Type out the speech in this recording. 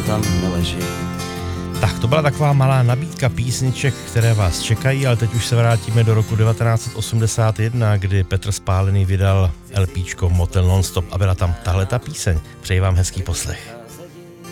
tam neleží. Tak to byla taková malá nabídka písniček, které vás čekají, ale teď už se vrátíme do roku 1981, kdy Petr Spálený vydal LPčko Motel Nonstop a byla tam tahleta píseň. Přeji vám hezký poslech.